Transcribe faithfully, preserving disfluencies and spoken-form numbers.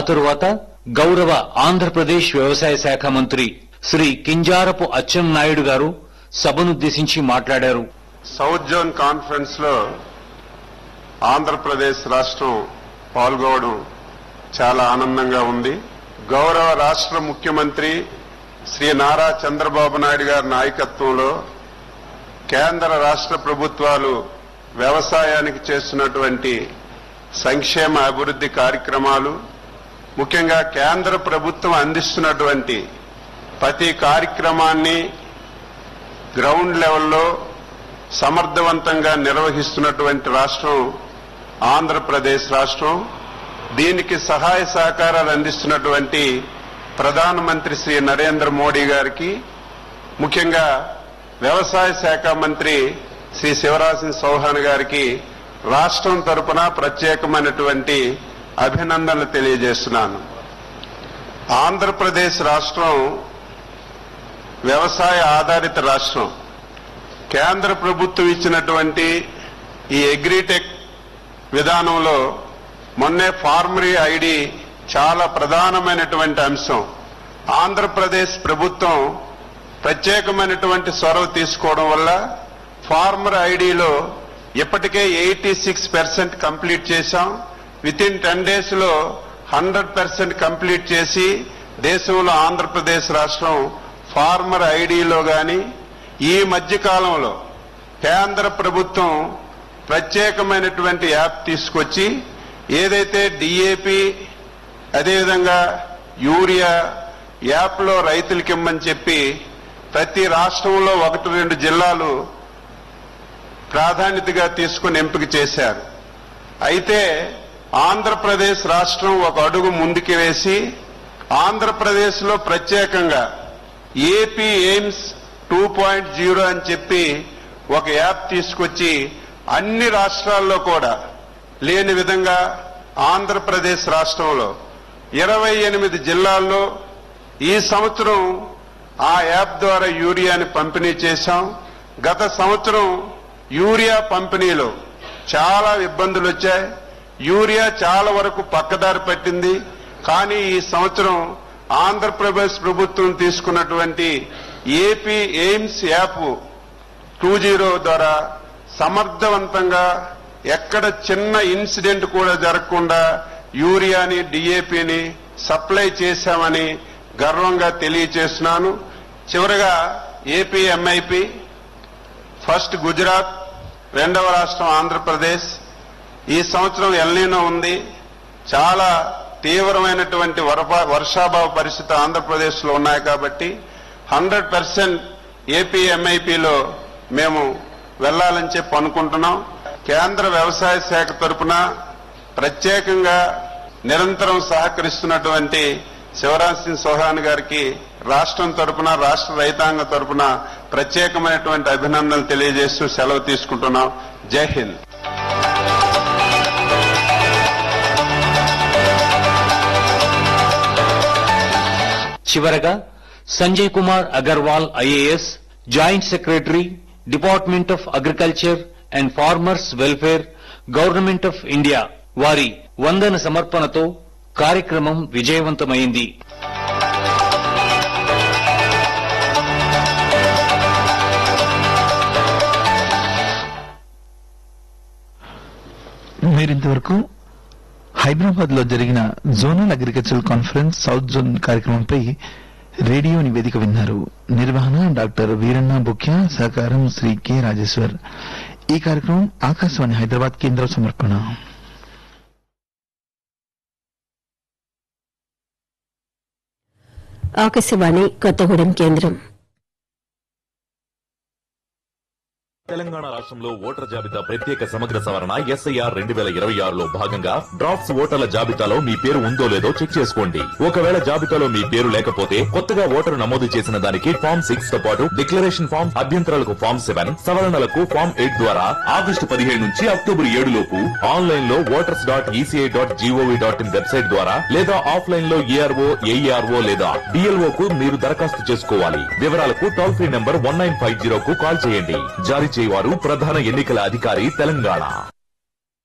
తరువాత గౌరవ ఆంధ్రప్రదేశ్ వ్యవసాయ శాఖ మంత్రి శ్రీ కింజారపు అచ్చెన్నాయుడు గారు సభనుద్దేశించి మాట్లాడారు. సౌత్ జోన్ కాన్ఫరెన్స్ లో ఆంధ్రప్రదేశ్ రాష్ట్రం పాల్గొనడం చాలా ఆనందంగా ఉంది. గౌరవ రాష్ట్ర ముఖ్యమంత్రి శ్రీ నారా చంద్రబాబు నాయుడు గారి నాయకత్వంలో కేంద్ర రాష్ట్ర ప్రభుత్వాలు వ్యవసాయానికి చేస్తున్నటువంటి సంక్షేమ అభివృద్ధి కార్యక్రమాలు, ముఖ్యంగా కేంద్ర ప్రభుత్వం అందిస్తున్నటువంటి ప్రతి కార్యక్రమాన్ని గ్రౌండ్ లెవెల్లో సమర్థవంతంగా నిర్వహిస్తున్నటువంటి రాష్ట్రం ఆంధ్రప్రదేశ్ రాష్ట్రం. దీనికి సహాయ సహకారాలు అందిస్తున్నటువంటి ప్రధానమంత్రి శ్రీ నరేంద్ర మోడీ గారికి, ముఖ్యంగా వ్యవసాయ శాఖ మంత్రి శ్రీ శివరాజ్ సింగ్ చౌహాన్ గారికి రాష్ట్రం తరపున ప్రత్యేకమైనటువంటి అభినందనలు తెలియజేస్తున్నాను. ఆంధ్రప్రదేశ్ రాష్ట్రం వ్యవసాయ ఆధారిత రాష్ట్రం. కేంద్ర ప్రభుత్వం ఇచ్చినటువంటి ఈ అగ్రిటెక్ విధానంలో మొన్నే ఫార్మరీ ఐడి చాలా ప్రధానమైనటువంటి అంశం. ఆంధ్రప్రదేశ్ ప్రభుత్వం ప్రత్యేకమైనటువంటి చొరవ తీసుకోవడం వల్ల ఫార్మర్ ఐడిలో ఇప్పటికే ఎయిటీ సిక్స్ పర్సెంట్ కంప్లీట్ చేశాం. విత్ ఇన్ టెన్ డేస్ లో హండ్రెడ్ పర్సెంట్ కంప్లీట్ చేసి దేశంలో ఆంధ్రప్రదేశ్ రాష్ట్రం ఫార్మర్ ఐడిలో గాని ఈ మధ్య కాలంలో కేంద్ర ప్రభుత్వం ప్రత్యేకమైనటువంటి యాప్ తీసుకొచ్చి ఏదైతే డిఏపి అదేవిధంగా యూరియా యాప్ లో రైతులకి ఇమ్మని చెప్పి ప్రతి రాష్ట్రంలో ఒకటి రెండు జిల్లాలు ప్రాధాన్యతగా తీసుకుని ఎంపిక చేశారు. అయితే ఆంధ్రప్రదేశ్ రాష్ట్రం ఒక అడుగు ముందుకు వేసి ఆంధ్రప్రదేశ్ లో ప్రత్యేకంగా AP AIIMS two point zero అని చెప్పి ఒక యాప్ తీసుకొచ్చి అన్ని రాష్ట్రాల్లో కూడా లేని విధంగా ఆంధ్రప్రదేశ్ రాష్ట్రంలో ఇరవై ఎనిమిది జిల్లాల్లో ఈ సంవత్సరం ఆ యాప్ ద్వారా యూరియాని పంపిణీ చేశాం. గత సంవత్సరం యూరియా పంపిణీలో చాలా ఇబ్బందులు వచ్చాయి. యూరియా చాలా వరకు పక్కదారి పట్టింది. కానీ ఈ సంవత్సరం ఆంధ్రప్రదేశ్ ప్రభుత్వం తీసుకున్నటువంటి AP AIIMS app two zero ద్వారా సమర్థవంతంగా ఎక్కడ చిన్న ఇన్సిడెంట్ కూడా జరగకుండా యూరియాని డిఏపిని సప్లై చేశామని గర్వంగా తెలియజేస్తున్నాను. చివరగా ఏపీ ఎంఐపి, ఫస్ట్ గుజరాత్, రెండవ రాష్ట్రం ఆంధ్రప్రదేశ్. ఈ సంవత్సరం ఎల్నినో ఉంది. చాలా తీవ్రమైనటువంటి వర్షాభావ పరిస్థితి ఆంధ్రప్రదేశ్ లో ఉన్నాయి కాబట్టి హండ్రెడ్ పర్సెంట్ ఏపీ ఎంఐపిలో మేము వెళ్లాలని చెప్పి అనుకుంటున్నాం. కేంద్ర వ్యవసాయ శాఖ తరఫున ప్రత్యేకంగా నిరంతరం సహకరిస్తున్నటువంటి శివరాజ్ సింగ్ చౌహాన్ గారికి రాష్ట్రం తరఫున రాష్ట్ర రైతాంగం తరఫున ప్రత్యేకమైనటువంటి అభినందనలు తెలియజేస్తూ సెలవు తీసుకుంటున్నాం. జై హింద్. చివరగా Sanjay Kumar Agarwal IAS, joint secretary, department of agriculture and farmers welfare, government of India వారి వందన సమర్పణతో కార్యక్రమం విజయవంతమైంది. మీరింతవరకు హైదరాబాద్ లో జరిగిన zonal agricultural conference south zone కార్యక్రమంపై రేడియో నివేదిక విన్నారు. నిర్వహణ డాక్టర్ వీరన్న బుక్యా, సహకారం శ్రీ కె రాజేశ్వర్. ఈ కార్యక్రమం ఆకాశవాణి హైదరాబాద్ కేంద్ర సమర్పణ. ఆకాశవాణి కొత్తగూడెం కేంద్రం. తెలంగాణ రాష్ట్రంలో ఓటర్ జాబితా ప్రత్యేక సమగ్ర సవరణ ఎస్ఐఆర్ రెండు వేల ఇరవై ఆరులో భాగంగా డ్రాఫ్ట్స్ ఓటర్ల జాబితాలో మీ పేరు ఉందో లేదో చెక్ చేసుకోండి. ఒకవేళ జాబితాలో మీ పేరు లేకపోతే కొత్తగా ఓటరు నమోదు చేసిన దానికి ఫామ్ సిక్స్ తో పాటు డిక్లరేషన్ ఫామ్, అభ్యంతరాలకు ఫామ్ సెవెన్, సవరణలకు ఫామ్ ఎయిట్ ద్వారా ఆగస్టు పదిహేడు నుంచి అక్టోబర్ ఏడు లోపు ఆన్లైన్ లో voters dot ECI dot GOV dot in website ద్వారా లేదా ఆఫ్లైన్ లో ఏఆర్ఓ, ఏఈఆర్ఓ లేదా డిఎల్ఓ కు మీరు దరఖాస్తు చేసుకోవాలి. వివరాలకు toll free number one nine five zero కు కాల్ చేయండి. జారీ చేయవారు ప్రధాన ఎన్నికల అధికారి తెలంగాణ.